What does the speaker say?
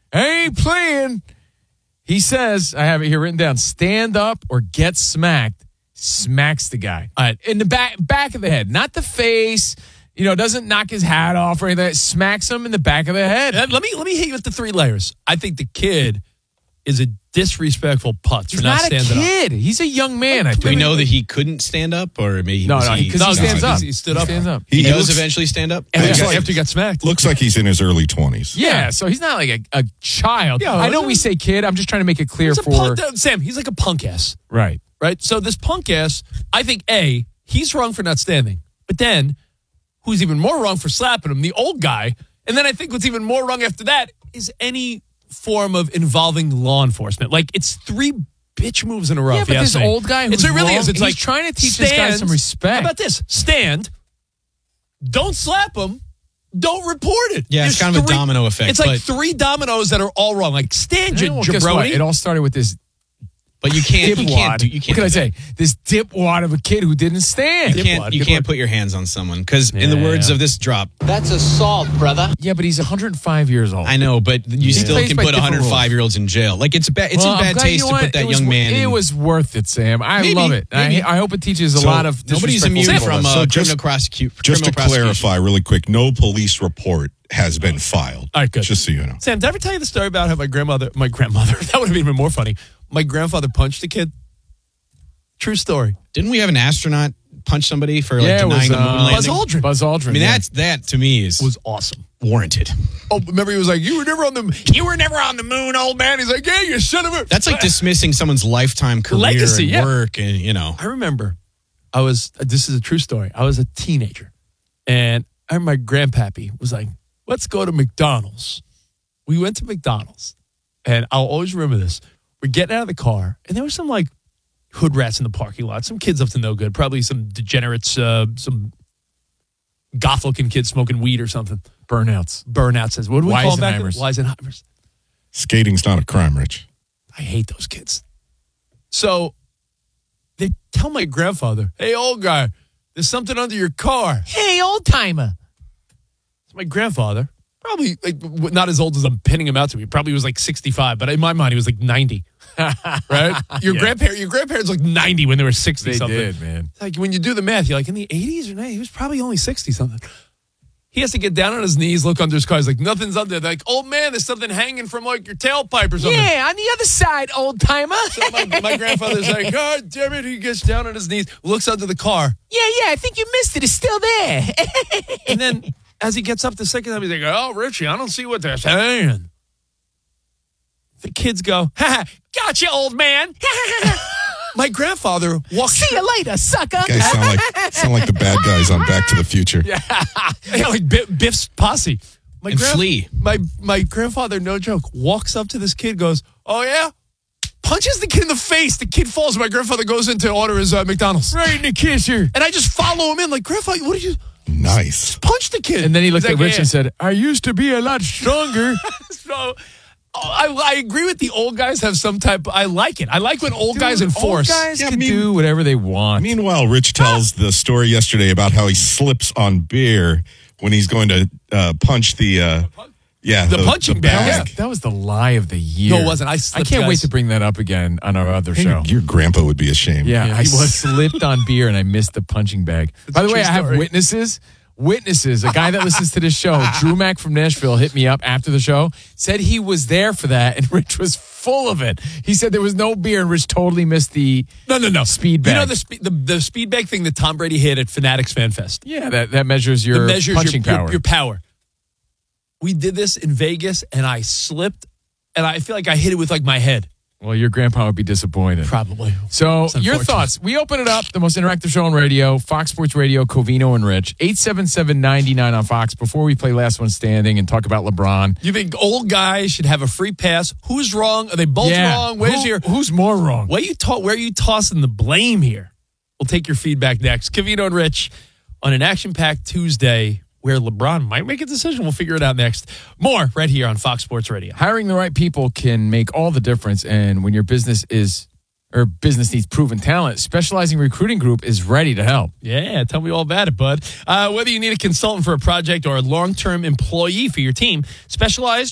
I ain't playing. He says, I have it here written down, stand up or get smacked. Smacks the guy. All right, in the back of the head, not the face. Doesn't knock his hat off or anything. Smacks him in the back of the head. Let me hit you with the 3 layers. I think the kid is a disrespectful putz for not standing up. He's not a kid. He's a young man. Do we know that he couldn't stand up, or maybe because he stands up. He stood up. Stands up. He does eventually stand up after he got smacked. Looks like he's in his early 20s. Yeah, so he's not like a child. Yeah, I know we say kid. I'm just trying to make it clear for Sam. He's like a punk ass. Right. So this punk ass, I think he's wrong for not standing, but then who's even more wrong for slapping him? The old guy, and then I think what's even more wrong after that is any form of involving law enforcement. Like, it's 3 bitch moves in a row. Yeah, but this old guy who's it really wrong, is. It's he's trying to teach this guy some respect. How about this? Stand. Don't slap him. Don't report it. Yeah, it's kind of a domino effect. It's like 3 dominoes that are all wrong. Like, stand, you jabroni. It all started with this. But you can't. What can I say? This dipwad of a kid who didn't stand. You can't put your hands on someone because, in the words of this drop, that's assault, brother. Yeah, but he's 105 years old. I know, but you still can put 105-year-olds in jail. Like, it's in bad taste to put that young man. It was worth it, Sam. I love it. I hope it teaches a lot of. Nobody's immune from criminal prosecution. Just to clarify, really quick, no police report has been filed. All right, good. Just so you know. Sam, did I ever tell you the story about how my grandmother, that would have been even more funny. My grandfather punched a kid. True story. Didn't we have an astronaut punch somebody for denying the moon landing? Buzz Aldrin. I mean, that to me was awesome. Warranted. Oh, remember he was like, you were never on the moon, old man. He's like, yeah, you son of a. That's like dismissing someone's lifetime career legacy, and work, and I remember, this is a true story. I was a teenager, and I remember my grandpappy was like, let's go to McDonald's. We went to McDonald's, and I'll always remember this. We're getting out of the car, and there was some like hood rats in the parking lot. Some kids up to no good. Probably some degenerates, some goth-looking kids smoking weed or something. Burnouts says. What do we call them back then? Weisenheimers. Skating's not a crime, Rich. I hate those kids. So they tell my grandfather, hey, old guy, there's something under your car. Hey, old timer. So my grandfather, probably not as old as I'm pinning him out to be. Probably was like 65, but in my mind, he was like 90. Right? Your grandparents like 90 when they were 60 something. They did, man. Like when you do the math, you're like in the 80s or 90s, he was probably only 60 something. He has to get down on his knees, look under his car. He's like, nothing's under there. They're like, old man, there's something hanging from like your tailpipe or something. Yeah, on the other side, old timer. So my grandfather's like, God damn it. He gets down on his knees, looks under the car. Yeah, I think you missed it. It's still there. And then as he gets up the second time, he's like, oh, Richie, I don't see what they're saying. The kids go, ha, gotcha, old man. My grandfather walks. See you later, sucker. You guys sound like the bad guys on Back to the Future. Yeah, like Biff's posse. Flea. My grandfather, no joke, walks up to this kid, goes, oh, yeah? Punches the kid in the face. The kid falls. My grandfather goes in to order his McDonald's. Right in the kisser. And I just follow him in like, Grandpa, what did you... Nice. Punch the kid. And then he looked at Rich and said, I used to be a lot stronger. So... I agree with the old guys have some type. I like it. I like when old guys enforce. Old guys can do whatever they want. Meanwhile, Rich tells the story yesterday about how he slips on beer when he's going to punch the punching bag. That was the lie of the year. No, it wasn't. I can't wait to bring that up again on our other show. Your grandpa would be ashamed. Yeah, I slipped on beer and I missed the punching bag. By the way, I have witnesses. A guy that listens to this show, Drew Mack from Nashville, hit me up after the show, said he was there for that, and Rich was full of it. He said there was no beer, and Rich totally missed the speed bag. You know the speed bag thing that Tom Brady hit at Fanatics Fan Fest? Yeah, that measures your punching power. Your power. We did this in Vegas, and I slipped, and I feel like I hit it with like my head. Well, your grandpa would be disappointed. Probably. So, your thoughts. We open it up, the most interactive show on radio, Fox Sports Radio, Covino and Rich. 877-99 on Fox before we play Last One Standing and talk about LeBron. You think old guys should have a free pass? Who's wrong? Are they both wrong? Who's more wrong? Where are you tossing the blame here? We'll take your feedback next. Covino and Rich on an action-packed Tuesday where LeBron might make a decision. We'll figure it out next. More right here on Fox Sports Radio. Hiring the right people can make all the difference. And when your business needs proven talent, Specializing Recruiting Group is ready to help. Yeah, tell me all about it, bud. Whether you need a consultant for a project or a long-term employee for your team, Specialized